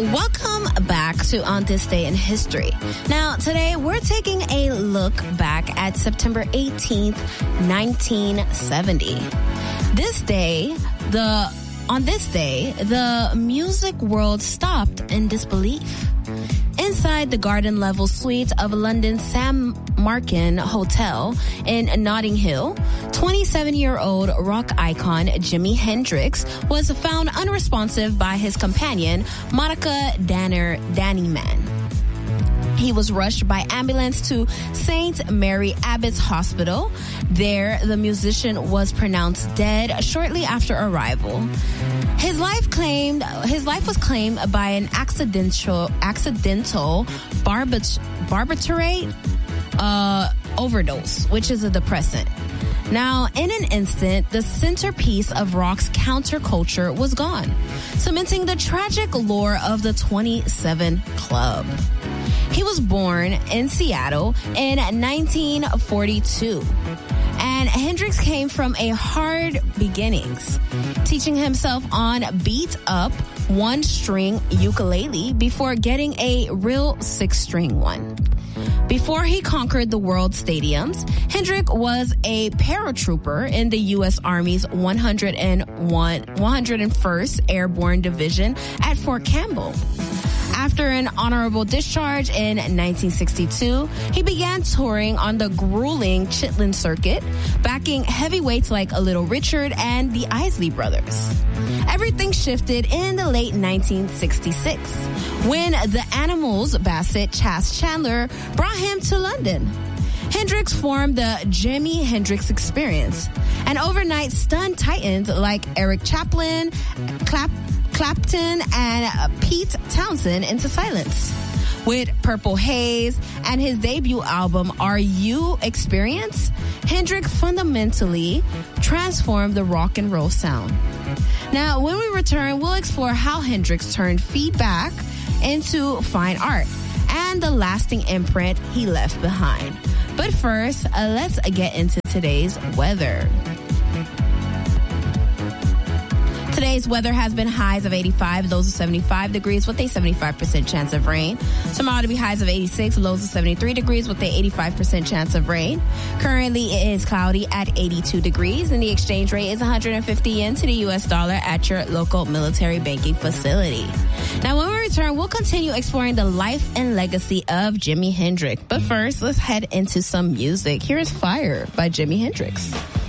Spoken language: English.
Welcome back to On This Day in History. Now, today we're taking a look back at September 18th, 1970. On this day, the music world stopped in disbelief. Inside the garden-level suite of London's St. Markin Hotel in Notting Hill, 27-year-old rock icon Jimi Hendrix was found unresponsive by his companion, Monica Danny Mann. He was rushed by ambulance to St. Mary Abbott's Hospital. There, the musician was pronounced dead shortly after arrival. His life was claimed by an accidental barbiturate overdose, which is a depressant. Now, in an instant, the centerpiece of rock's counterculture was gone, cementing the tragic lore of the 27 Club. He was born in Seattle in 1942. And Hendrix came from a hard beginnings, teaching himself on beat-up one-string ukulele before getting a real six-string one. Before he conquered the world stadiums, Hendrix was a paratrooper in the U.S. Army's 101st Airborne Division at Fort Campbell. After an honorable discharge in 1962, he began touring on the grueling Chitlin circuit, backing heavyweights like Little Richard and the Isley Brothers. Everything shifted in the late 1966 when the Animals' Bassett Chas Chandler brought him to London. Hendrix formed the Jimi Hendrix Experience, and overnight stunned titans like Eric Clapton and Pete Townsend into silence. With Purple Haze and his debut album, Are You Experience?, Hendrix fundamentally transformed the rock and roll sound. Now, when we return, we'll explore how Hendrix turned feedback into fine art and the lasting imprint he left behind. But first, let's get into today's weather. Today's weather has been highs of 85, lows of 75 degrees with a 75% chance of rain. Tomorrow to be highs of 86, lows of 73 degrees with a 85% chance of rain. Currently, it is cloudy at 82 degrees, and the exchange rate is 150 yen to the U.S. dollar at your local military banking facility. Now, when we return, we'll continue exploring the life and legacy of Jimi Hendrix. But first, let's head into some music. Here is Fire by Jimi Hendrix.